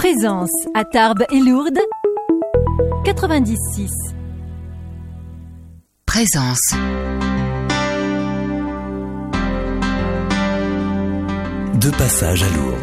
Présence à Tarbes et Lourdes 96. Présence. De passage à Lourdes.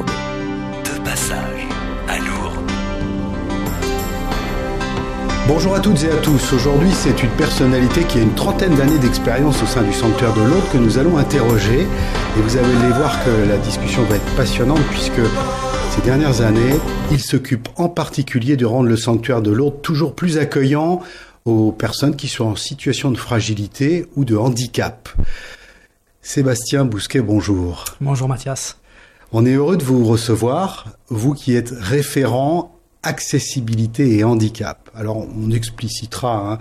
Bonjour à toutes et à tous. Aujourd'hui, c'est une personnalité qui a une trentaine d'années d'expérience au sein du sanctuaire de Lourdes que nous allons interroger. Et vous allez voir que la discussion va être passionnante puisque ces dernières années, il s'occupe en particulier de rendre le sanctuaire de Lourdes toujours plus accueillant aux personnes qui sont en situation de fragilité ou de handicap. Sébastien Bousquet, bonjour. Bonjour Mathias. On est heureux de vous recevoir, vous qui êtes référent accessibilité et handicap. Alors on explicitera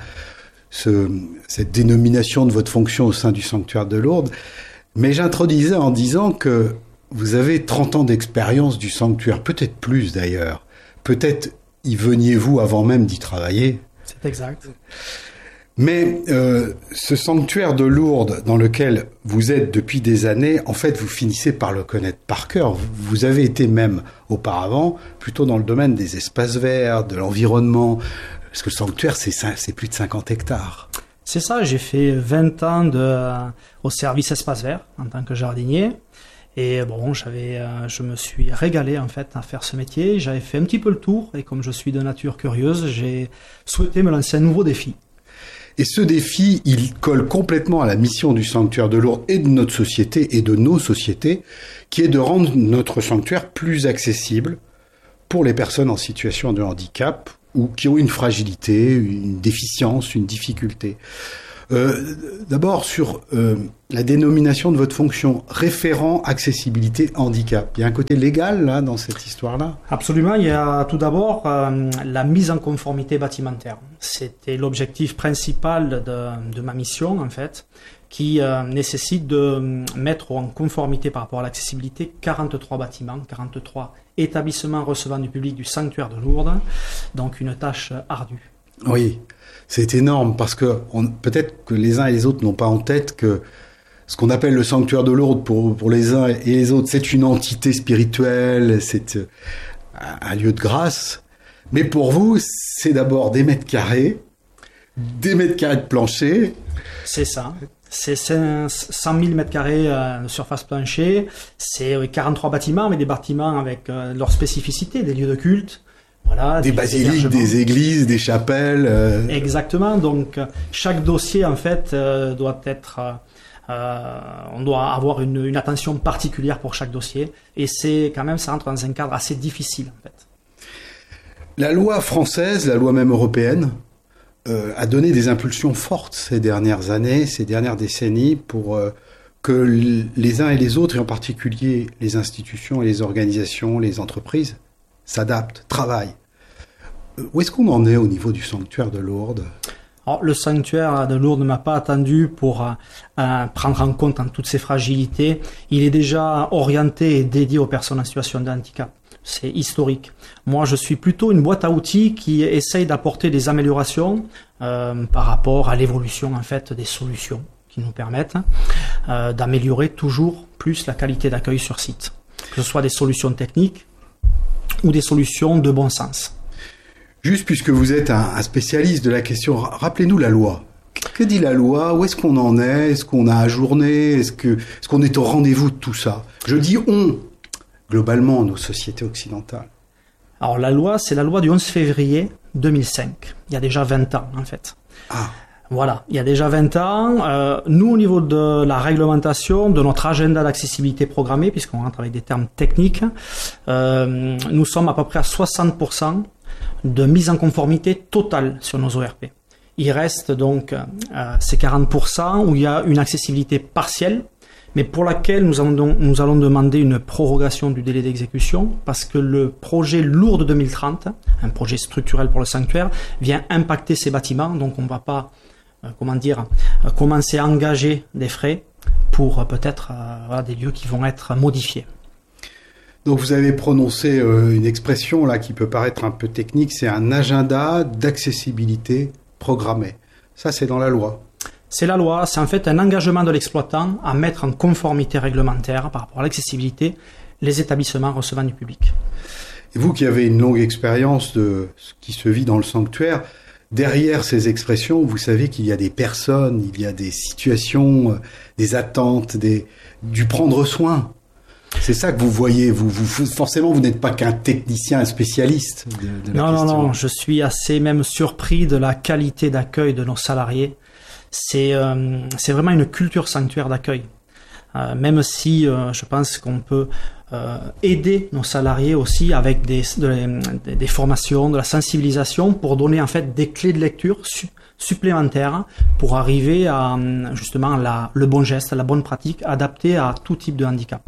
cette dénomination de votre fonction au sein du sanctuaire de Lourdes, mais j'introduisais en disant que vous avez 30 ans d'expérience du sanctuaire, peut-être plus d'ailleurs. Peut-être y veniez-vous avant même d'y travailler. C'est exact. Mais ce sanctuaire de Lourdes dans lequel vous êtes depuis des années, en fait, vous finissez par le connaître par cœur. Vous avez été même auparavant plutôt dans le domaine des espaces verts, de l'environnement, parce que le sanctuaire, c'est plus de 50 hectares. C'est ça, j'ai fait 20 ans au service espaces verts en tant que jardinier. Et bon, je me suis régalé en fait à faire ce métier. J'avais fait un petit peu le tour et comme je suis de nature curieuse, j'ai souhaité me lancer un nouveau défi. Et ce défi, il colle complètement à la mission du sanctuaire de Lourdes et de notre société et de nos sociétés, qui est de rendre notre sanctuaire plus accessible pour les personnes en situation de handicap ou qui ont une fragilité, une déficience, une difficulté. D'abord sur la dénomination de votre fonction, référent accessibilité handicap. Il y a un côté légal là dans cette histoire-là ? Absolument, il y a tout d'abord la mise en conformité bâtimentaire. C'était l'objectif principal de ma mission en fait, qui nécessite de mettre en conformité par rapport à l'accessibilité 43 bâtiments, 43 établissements recevant du public du sanctuaire de Lourdes, donc une tâche ardue. Oui. C'est énorme parce que peut-être que les uns et les autres n'ont pas en tête que ce qu'on appelle le sanctuaire de Lourdes pour les uns et les autres, c'est une entité spirituelle, c'est un lieu de grâce. Mais pour vous, c'est d'abord des mètres carrés de plancher. C'est ça. C'est 100 000 mètres carrés de surface plancher. C'est 43 bâtiments, mais des bâtiments avec leurs spécificités, des lieux de culte. Voilà, des basiliques, des églises, des chapelles. Exactement. Donc chaque dossier en fait doit être, on doit avoir une attention particulière pour chaque dossier. Et c'est quand même, ça rentre dans un cadre assez difficile en fait. La loi française, la loi même européenne, a donné des impulsions fortes ces dernières années, ces dernières décennies, pour que les uns et les autres, et en particulier les institutions et les organisations, les entreprises, s'adaptent, travaillent. Où est-ce qu'on en est au niveau du sanctuaire de Lourdes ? Alors, le sanctuaire de Lourdes ne m'a pas attendu pour prendre en compte toutes ces fragilités. Il est déjà orienté et dédié aux personnes en situation de handicap. C'est historique. Moi, je suis plutôt une boîte à outils qui essaye d'apporter des améliorations par rapport à l'évolution en fait des solutions qui nous permettent d'améliorer toujours plus la qualité d'accueil sur site. Que ce soit des solutions techniques ou des solutions de bon sens. Juste puisque vous êtes un spécialiste de la question, rappelez-nous la loi. Que dit la loi ? Où est-ce qu'on en est ? Est-ce qu'on a ajourné ? Est-ce qu'on est au rendez-vous de tout ça ? Je dis on, globalement, nos sociétés occidentales. Alors la loi, c'est la loi du 11 février 2005. Il y a déjà 20 ans en fait. Ah. Voilà, il y a déjà 20 ans. Nous, au niveau de la réglementation, de notre agenda d'accessibilité programmée, puisqu'on rentre avec des termes techniques, nous sommes à peu près à 60% de mise en conformité totale sur nos ORP. Il reste donc ces 40% où il y a une accessibilité partielle, mais pour laquelle nous allons demander une prorogation du délai d'exécution, parce que le projet Lourdes 2030, un projet structurel pour le sanctuaire, vient impacter ces bâtiments, donc on ne va pas commencer à engager des frais pour peut-être des lieux qui vont être modifiés. Donc vous avez prononcé une expression là qui peut paraître un peu technique, c'est un agenda d'accessibilité programmé. Ça, c'est dans la loi. C'est la loi, c'est en fait un engagement de l'exploitant à mettre en conformité réglementaire par rapport à l'accessibilité les établissements recevant du public. Et vous qui avez une longue expérience de ce qui se vit dans le sanctuaire, derrière ces expressions, vous savez qu'il y a des personnes, il y a des situations, des attentes, du prendre soin. C'est ça que vous voyez. Forcément, vous n'êtes pas qu'un technicien, un spécialiste de la question. Non. Je suis assez même surpris de la qualité d'accueil de nos salariés. C'est vraiment une culture sanctuaire d'accueil. Même si je pense qu'on peut aider nos salariés aussi avec des formations, de la sensibilisation pour donner en fait des clés de lecture supplémentaires pour arriver à justement le bon geste, la bonne pratique adaptée à tout type de handicap.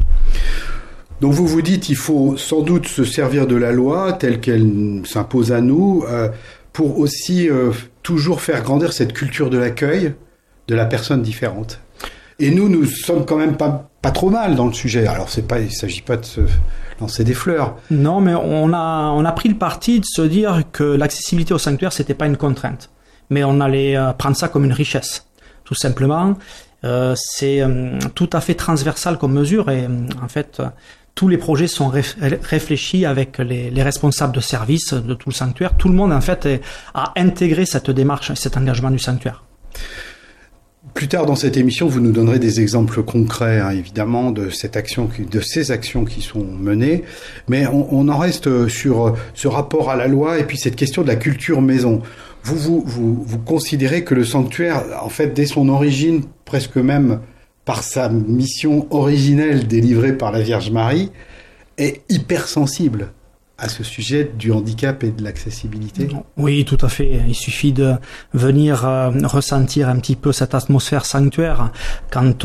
Donc vous dites il faut sans doute se servir de la loi telle qu'elle s'impose à nous pour aussi toujours faire grandir cette culture de l'accueil de la personne différente. Et nous sommes quand même pas trop mal dans le sujet. Alors il s'agit pas de se lancer des fleurs. Non, mais on a pris le parti de se dire que l'accessibilité au sanctuaire c'était pas une contrainte, mais on allait prendre ça comme une richesse, tout simplement. C'est tout à fait transversal comme mesure et en fait tous les projets sont réfléchis avec les responsables de service de tout le sanctuaire. Tout le monde en fait a intégré cette démarche, cet engagement du sanctuaire. Plus tard dans cette émission, vous nous donnerez des exemples concrets, évidemment, de ces actions qui sont menées. Mais on en reste sur ce rapport à la loi et puis cette question de la culture maison. Vous considérez que le sanctuaire, en fait, dès son origine, presque même par sa mission originelle délivrée par la Vierge Marie, est hypersensible à ce sujet du handicap et de l'accessibilité? Oui, tout à fait. Il suffit de venir ressentir un petit peu cette atmosphère sanctuaire quand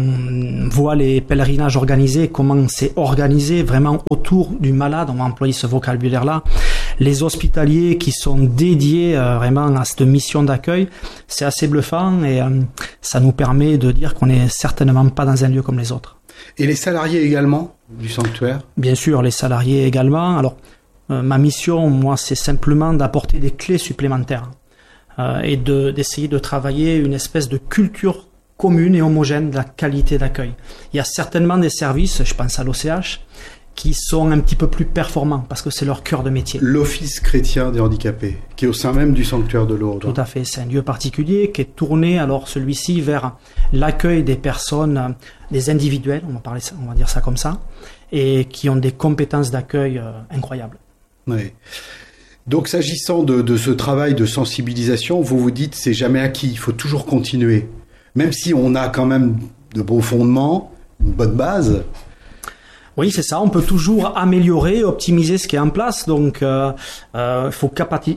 on voit les pèlerinages organisés, comment c'est organisé vraiment autour du malade, on va employer ce vocabulaire-là. Les hospitaliers qui sont dédiés vraiment à cette mission d'accueil, c'est assez bluffant et ça nous permet de dire qu'on n'est certainement pas dans un lieu comme les autres. Et les salariés également du sanctuaire? Bien sûr, les salariés également. Alors, ma mission, moi, c'est simplement d'apporter des clés supplémentaires et d'essayer de travailler une espèce de culture commune et homogène de la qualité d'accueil. Il y a certainement des services, je pense à l'OCH, qui sont un petit peu plus performants parce que c'est leur cœur de métier. L'Office chrétien des handicapés, qui est au sein même du sanctuaire de Lourdes. Tout à fait, c'est un lieu particulier qui est tourné, alors celui-ci, vers l'accueil des personnes, des individuels, on va dire ça comme ça, et qui ont des compétences d'accueil incroyables. Oui. Donc s'agissant de ce travail de sensibilisation, vous dites c'est jamais acquis, il faut toujours continuer. Même si on a quand même de beaux fondements, une bonne base. Oui, c'est ça. On peut toujours améliorer, optimiser ce qui est en place. Donc, il faut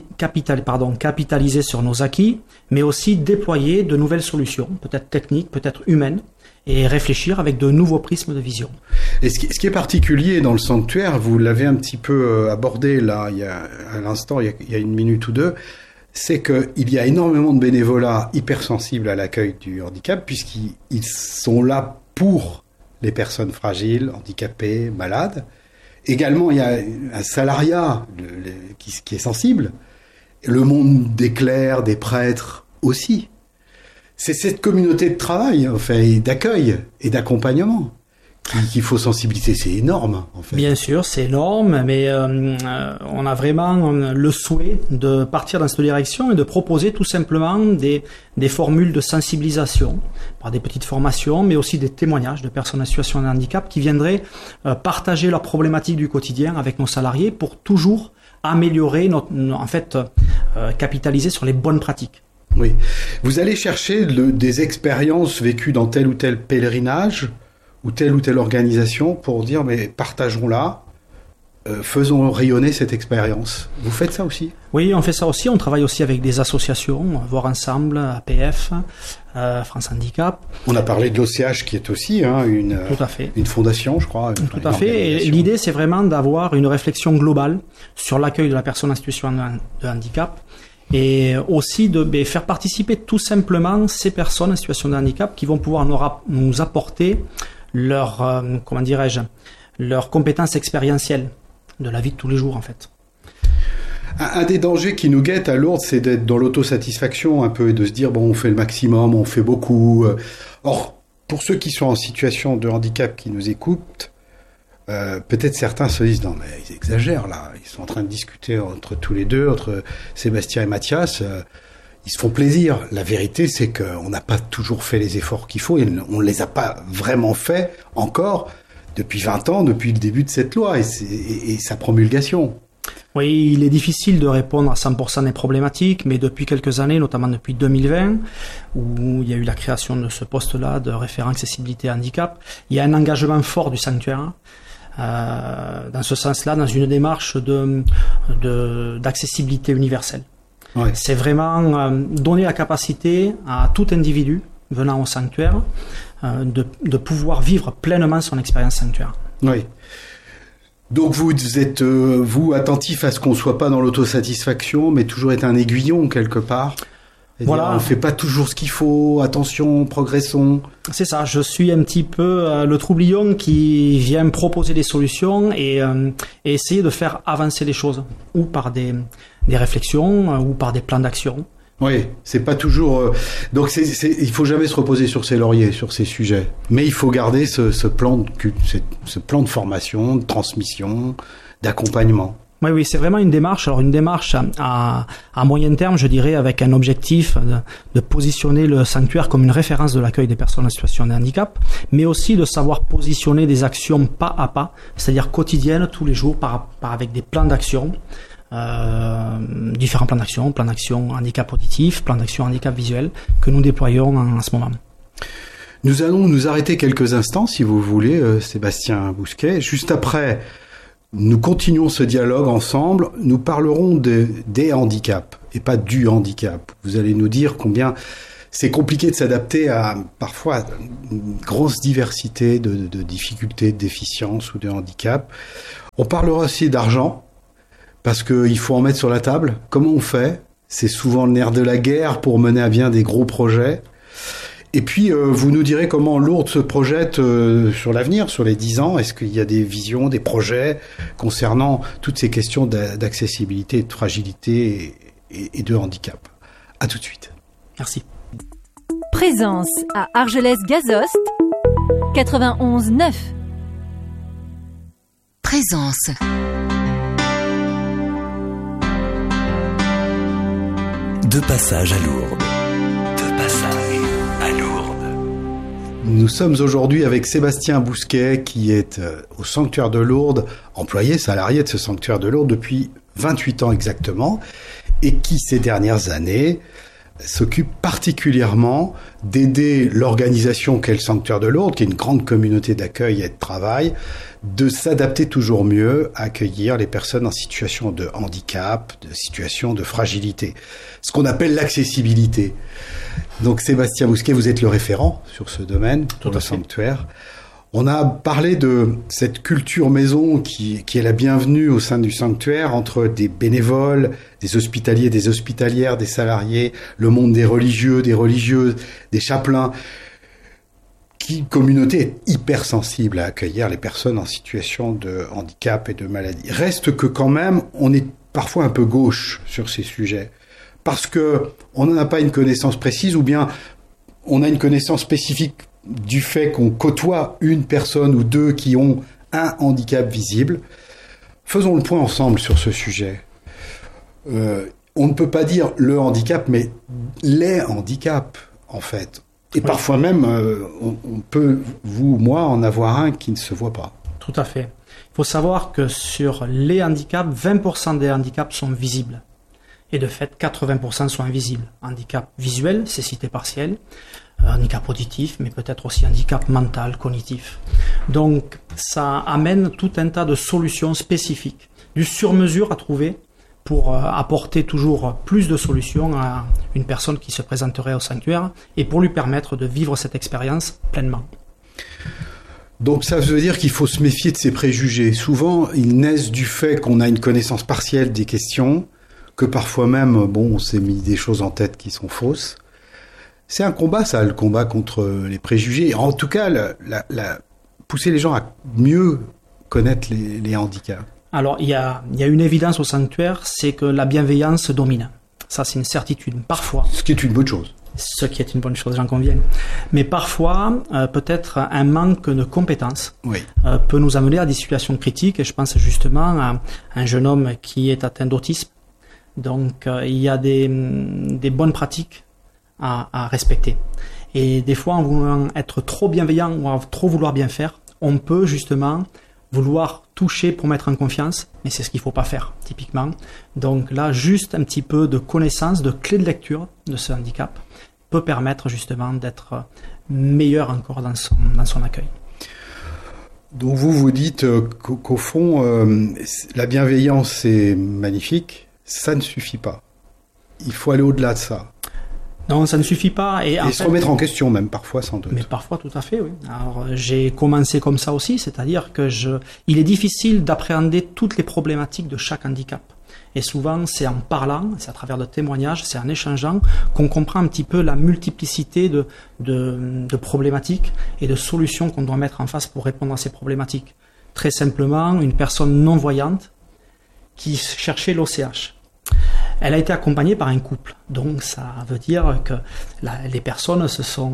capitaliser sur nos acquis, mais aussi déployer de nouvelles solutions, peut-être techniques, peut-être humaines, et réfléchir avec de nouveaux prismes de vision. Et ce qui est particulier dans le sanctuaire, vous l'avez un petit peu abordé là, il y a une minute ou deux, c'est qu'il y a énormément de bénévolats hypersensibles à l'accueil du handicap, puisqu'ils sont là pour les personnes fragiles, handicapées, malades. Également, il y a un salariat qui est sensible. Le monde des clercs, des prêtres aussi. C'est cette communauté de travail, enfin, d'accueil et d'accompagnement qu'il faut sensibiliser. C'est énorme, en fait. Bien sûr, c'est énorme, mais on a vraiment le souhait de partir dans cette direction et de proposer tout simplement des formules de sensibilisation par des petites formations, mais aussi des témoignages de personnes en situation de handicap qui viendraient partager leurs problématiques du quotidien avec nos salariés pour toujours améliorer, capitaliser sur les bonnes pratiques. Oui. Vous allez chercher des expériences vécues dans tel ou tel pèlerinage ou telle organisation pour dire mais partageons-la, faisons rayonner cette expérience. Vous faites ça aussi? Oui, on fait ça aussi. On travaille aussi avec des associations, Voir Ensemble, APF, France Handicap. On a parlé de l'OCH qui est aussi une fondation, je crois. Tout à fait. Et l'idée, c'est vraiment d'avoir une réflexion globale sur l'accueil de la personne en situation de handicap et aussi de faire participer tout simplement ces personnes en situation de handicap qui vont pouvoir nous apporter leurs compétences expérientielles de la vie de tous les jours, en fait. Un des dangers qui nous guette à Lourdes, c'est d'être dans l'autosatisfaction un peu et de se dire bon, on fait le maximum, on fait beaucoup. Or, pour ceux qui sont en situation de handicap qui nous écoutent, peut-être certains se disent non mais ils exagèrent là, ils sont en train de discuter entre tous les deux, entre Sébastien et Mathias, ils se font plaisir. La vérité c'est qu'on n'a pas toujours fait les efforts qu'il faut et on ne les a pas vraiment fait encore depuis 20 ans, depuis le début de cette loi et sa promulgation. Oui, il est difficile de répondre à 100% des problématiques, mais depuis quelques années, notamment depuis 2020, où il y a eu la création de ce poste-là de référent accessibilité handicap, il y a un engagement fort du sanctuaire dans ce sens-là, dans une démarche d'accessibilité universelle. Ouais. C'est vraiment donner la capacité à tout individu venant au sanctuaire de pouvoir vivre pleinement son expérience sanctuaire. Oui. Donc vous êtes vous attentif à ce qu'on ne soit pas dans l'autosatisfaction, mais toujours être un aiguillon quelque part. Voilà. On ne fait pas toujours ce qu'il faut, attention, progressons. C'est ça, je suis un petit peu le troublion qui vient proposer des solutions et essayer de faire avancer les choses, ou par des réflexions, ou par des plans d'action. Oui, c'est pas toujours. Donc il faut jamais se reposer sur ses lauriers sur ces sujets, mais il faut garder ce plan de formation, de transmission, d'accompagnement. Oui, c'est vraiment une démarche. Alors une démarche à moyen terme, je dirais, avec un objectif de positionner le sanctuaire comme une référence de l'accueil des personnes en situation de handicap, mais aussi de savoir positionner des actions pas à pas, c'est-à-dire quotidiennes, tous les jours, avec des plans d'action. Différents plans d'action handicap auditif, plan d'action handicap visuel que nous déployons en ce moment. Nous allons nous arrêter quelques instants, si vous voulez, Sébastien Bousquet. Juste après, nous continuons ce dialogue ensemble. Nous parlerons des handicaps et pas du handicap. Vous allez nous dire combien c'est compliqué de s'adapter à parfois une grosse diversité de difficultés, de déficiences ou de handicaps. On parlera aussi d'argent. Parce qu'il faut en mettre sur la table. Comment on fait ? C'est souvent le nerf de la guerre pour mener à bien des gros projets. Et puis, vous nous direz comment Lourdes se projette sur l'avenir, sur les 10 ans. Est-ce qu'il y a des visions, des projets concernant toutes ces questions d'accessibilité, de fragilité et de handicap ? À tout de suite. Merci. Présence à Argelès-Gazost, 91.9. Présence. De passage à Lourdes. De passage à Lourdes. Nous sommes aujourd'hui avec Sébastien Bousquet qui est au sanctuaire de Lourdes, employé salarié de ce sanctuaire de Lourdes depuis 28 ans exactement, et qui ces dernières années s'occupe particulièrement d'aider l'organisation qu'est le sanctuaire de Lourdes, qui est une grande communauté d'accueil et de travail, de s'adapter toujours mieux à accueillir les personnes en situation de handicap, de situation de fragilité. Ce qu'on appelle l'accessibilité. Donc Sébastien Bousquet, vous êtes le référent sur ce domaine pour le sanctuaire. On a parlé de cette culture maison qui est la bienvenue au sein du sanctuaire entre des bénévoles, des hospitaliers, des hospitalières, des salariés, le monde des religieux, des religieuses, des chapelains. Communauté est hypersensible à accueillir les personnes en situation de handicap et de maladie. Reste que quand même, on est parfois un peu gauche sur ces sujets. Parce que on n'en a pas une connaissance précise ou bien on a une connaissance spécifique du fait qu'on côtoie une personne ou deux qui ont un handicap visible. Faisons le point ensemble sur ce sujet. On ne peut pas dire le handicap, mais les handicaps, en fait. Et oui. Parfois même, on peut, vous ou moi, en avoir un qui ne se voit pas. Tout à fait. Il faut savoir que sur les handicaps, 20% des handicaps sont visibles. Et de fait, 80% sont invisibles. Handicap visuel, cécité partielle, handicap auditif, mais peut-être aussi handicap mental, cognitif. Donc, ça amène tout un tas de solutions spécifiques, du sur-mesure à trouver pour apporter toujours plus de solutions à une personne qui se présenterait au sanctuaire et pour lui permettre de vivre cette expérience pleinement. Donc ça veut dire qu'il faut se méfier de ces préjugés. Souvent, ils naissent du fait qu'on a une connaissance partielle des questions, que parfois même, on s'est mis des choses en tête qui sont fausses. C'est un combat, ça, le combat contre les préjugés. En tout cas, pousser les gens à mieux connaître les handicaps. Alors, il y a une évidence au sanctuaire, c'est que la bienveillance domine. Ça, c'est une certitude. Parfois. Ce qui est une bonne chose. ce qui est une bonne chose, j'en conviens. Mais parfois, peut-être un manque de compétences peut nous amener à des situations critiques. Et je pense justement à un jeune homme qui est atteint d'autisme. Donc, il y a des bonnes pratiques à respecter. Et des fois, en voulant être trop bienveillant ou en trop vouloir bien faire, on peut justement vouloir toucher pour mettre en confiance, mais c'est ce qu'il ne faut pas faire, typiquement. Donc là, juste un petit peu de connaissance, de clé de lecture de ce handicap peut permettre justement d'être meilleur encore dans son accueil. Donc vous dites qu'au fond, la bienveillance, c'est magnifique, ça ne suffit pas. Il faut aller au-delà de ça. Non, ça ne suffit pas. Et se remettre en question même, parfois, sans doute. Mais parfois, tout à fait, oui. Alors, j'ai commencé comme ça aussi, c'est-à-dire que il est difficile d'appréhender toutes les problématiques de chaque handicap. Et souvent, c'est en parlant, c'est à travers de témoignages, c'est en échangeant qu'on comprend un petit peu la multiplicité de problématiques et de solutions qu'on doit mettre en face pour répondre à ces problématiques. Très simplement, une personne non-voyante qui cherchait l'OCH. Elle a été accompagnée par un couple, donc ça veut dire que les personnes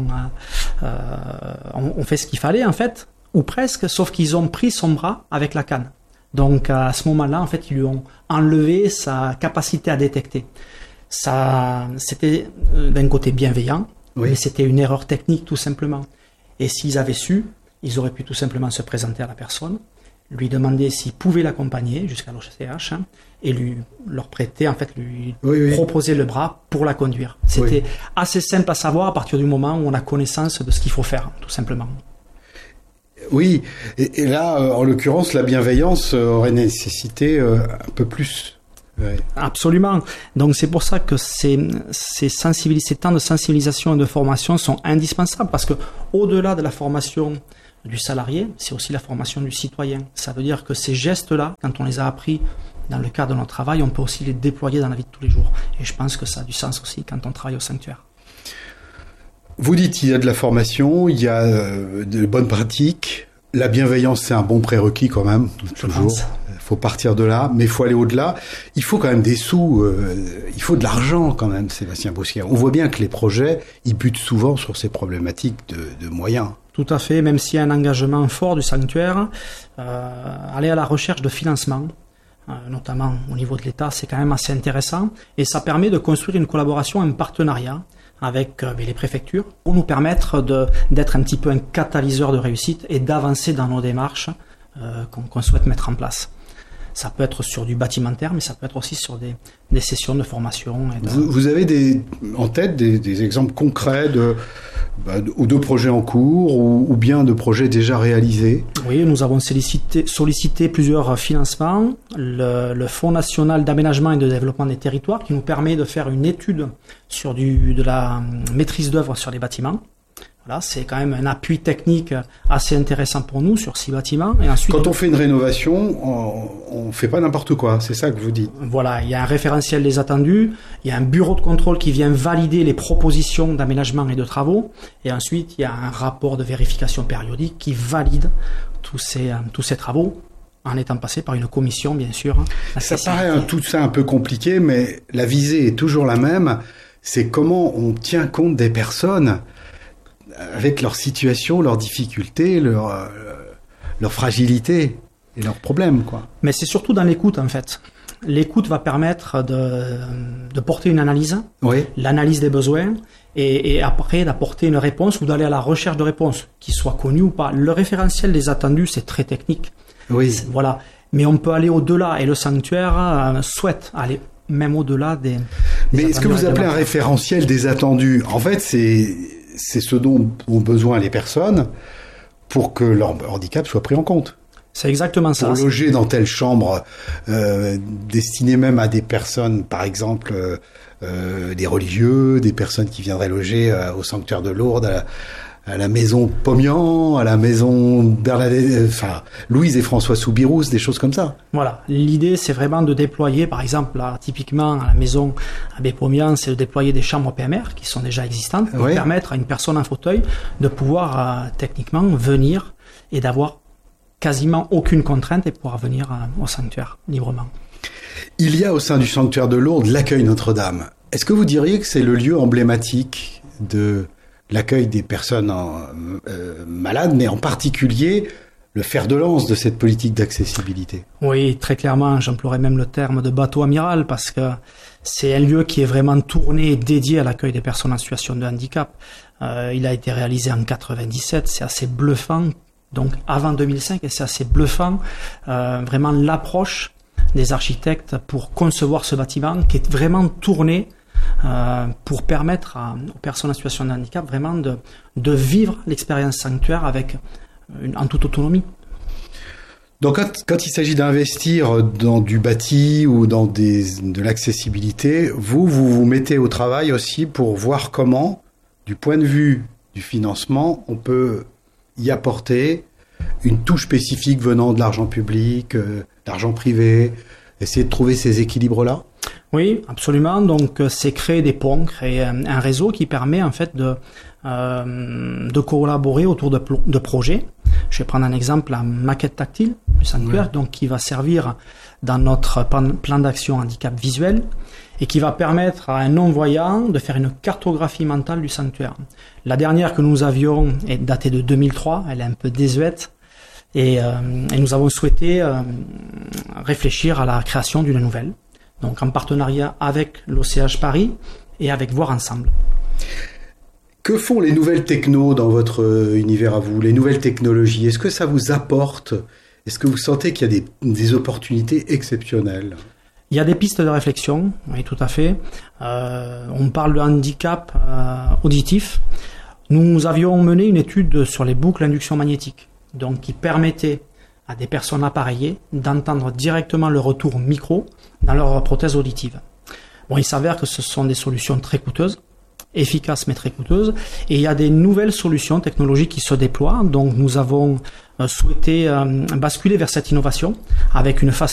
ont fait ce qu'il fallait en fait, ou presque, sauf qu'ils ont pris son bras avec la canne. Donc à ce moment-là, en fait, ils lui ont enlevé sa capacité à détecter. Ça, c'était d'un côté bienveillant, mais c'était une erreur technique tout simplement. Et s'ils avaient su, ils auraient pu tout simplement se présenter à la personne, lui demander s'il pouvait l'accompagner jusqu'à l'OCH et leur prêter, en fait, lui proposer le bras pour la conduire. C'était assez simple à savoir à partir du moment où on a connaissance de ce qu'il faut faire, tout simplement. Oui, et là, en l'occurrence, la bienveillance aurait nécessité un peu plus. Absolument. Donc c'est pour ça que ces temps de sensibilisation et de formation sont indispensables, parce que au-delà de la formation du salarié, c'est aussi la formation du citoyen. Ça veut dire que ces gestes-là, quand on les a appris dans le cadre de notre travail, on peut aussi les déployer dans la vie de tous les jours. Et je pense que ça a du sens aussi quand on travaille au sanctuaire. Vous dites il y a de la formation, il y a de bonnes pratiques. La bienveillance, c'est un bon prérequis quand même, toujours. Il faut partir de là, mais il faut aller au-delà. Il faut quand même des sous, il faut de l'argent quand même, Sébastien Bosquier. On voit bien que les projets, ils butent souvent sur ces problématiques de moyens. Tout à fait, même s'il y a un engagement fort du sanctuaire, aller à la recherche de financement, notamment au niveau de l'État, c'est quand même assez intéressant. Et ça permet de construire une collaboration, un partenariat avec les préfectures pour nous permettre d'être un petit peu un catalyseur de réussite et d'avancer dans nos démarches qu'on souhaite mettre en place. Ça peut être sur du bâtimentaire, mais ça peut être aussi sur des sessions de formation. Vous avez en tête des exemples concrets ou de projets en cours ou bien de projets déjà réalisés? Oui, nous avons sollicité plusieurs financements. Le Fonds national d'aménagement et de développement des territoires qui nous permet de faire une étude sur de la maîtrise d'œuvre sur les bâtiments. Voilà, c'est quand même un appui technique assez intéressant pour nous sur 6 bâtiments. Et ensuite, quand on fait une rénovation, on fait pas n'importe quoi, c'est ça que vous dites. Voilà, il y a un référentiel des attendus, il y a un bureau de contrôle qui vient valider les propositions d'aménagement et de travaux, et ensuite il y a un rapport de vérification périodique qui valide tous ces travaux, en étant passé par une commission, bien sûr. Ça paraît tout ça un peu compliqué, mais la visée est toujours la même, c'est comment on tient compte des personnes avec leur situation, leurs difficultés, leur fragilité et leurs problèmes, quoi. Mais c'est surtout dans l'écoute, en fait. L'écoute va permettre de porter une analyse, l'analyse des besoins, et après d'apporter une réponse ou d'aller à la recherche de réponses, qu'ils soient connues ou pas. Le référentiel des attendus, c'est très technique. Oui. Voilà. Mais on peut aller au-delà, et le sanctuaire souhaite aller même au-delà des Mais est-ce que vous appelez un référentiel des attendus? En fait, c'est ce dont ont besoin les personnes pour que leur handicap soit pris en compte. C'est exactement ça. Pour loger dans telle chambre, destinée même à des personnes, par exemple, des religieux, des personnes qui viendraient loger au sanctuaire de Lourdes, à la maison Pomian, à la maison Bernadette, Louise et François Soubirous, des choses comme ça. Voilà. L'idée, c'est vraiment de déployer, par exemple, là, typiquement, à la maison Abbé Pomian, c'est de déployer des chambres PMR qui sont déjà existantes pour permettre à une personne en fauteuil de pouvoir, techniquement, venir et d'avoir quasiment aucune contrainte et pouvoir venir au sanctuaire librement. Il y a au sein du sanctuaire de Lourdes l'accueil Notre-Dame. Est-ce que vous diriez que c'est le lieu emblématique de l'accueil des personnes malades, mais en particulier le fer de lance de cette politique d'accessibilité. Oui, très clairement, j'emploierais même le terme de bateau amiral parce que c'est un lieu qui est vraiment tourné et dédié à l'accueil des personnes en situation de handicap. Il a été réalisé en 97, c'est assez bluffant, donc avant 2005, et c'est assez bluffant, vraiment l'approche des architectes pour concevoir ce bâtiment qui est vraiment tourné pour permettre aux personnes en situation de handicap vraiment de vivre l'expérience sanctuaire en toute autonomie. Donc quand il s'agit d'investir dans du bâti ou dans de l'accessibilité, vous mettez au travail aussi pour voir comment, du point de vue du financement, on peut y apporter une touche spécifique venant de l'argent public, d'argent privé, essayer de trouver ces équilibres-là? Oui, absolument. Donc, c'est créer des ponts, créer un réseau qui permet en fait de collaborer autour de projets. Je vais prendre un exemple, la maquette tactile du sanctuaire, donc qui va servir dans notre plan d'action handicap visuel et qui va permettre à un non-voyant de faire une cartographie mentale du sanctuaire. La dernière que nous avions est datée de 2003, elle est un peu désuète et nous avons souhaité réfléchir à la création d'une nouvelle. Donc en partenariat avec l'OCH Paris et avec Voir Ensemble. Que font les nouvelles technos dans votre univers à vous, les nouvelles technologies? Est-ce que ça vous apporte? Est-ce que vous sentez qu'il y a des opportunités exceptionnelles? Il y a des pistes de réflexion, oui, tout à fait. On parle de handicap auditif. Nous avions mené une étude sur les boucles d'induction magnétique, donc qui permettait à des personnes appareillées d'entendre directement le retour micro dans leur prothèse auditive. Bon, il s'avère que ce sont des solutions très coûteuses, efficaces mais très coûteuses, et il y a des nouvelles solutions technologiques qui se déploient, donc nous avons souhaité basculer vers cette innovation avec une